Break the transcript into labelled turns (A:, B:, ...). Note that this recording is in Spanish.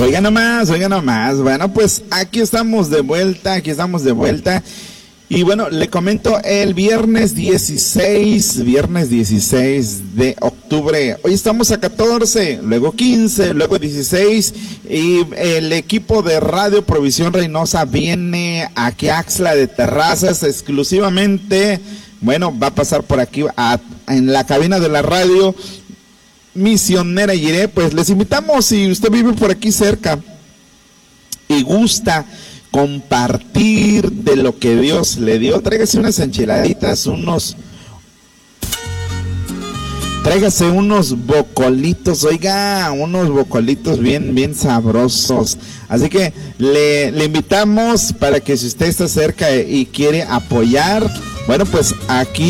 A: Oigan nomás. Bueno, pues aquí estamos de vuelta. Y bueno, le comento, el viernes 16 de octubre. Hoy estamos a 14, luego 15, luego 16. Y el equipo de Radio Provisión Reynosa viene aquí a Axtla de Terrazas exclusivamente. Bueno, va a pasar por aquí en la cabina de la radio Misionera Jiré. Pues les invitamos, si usted vive por aquí cerca y gusta compartir de lo que Dios le dio, tráigase unas enchiladitas, tráigase unos bocolitos, unos bocolitos bien sabrosos. Así que le invitamos para que si usted está cerca y quiere apoyar, bueno, pues aquí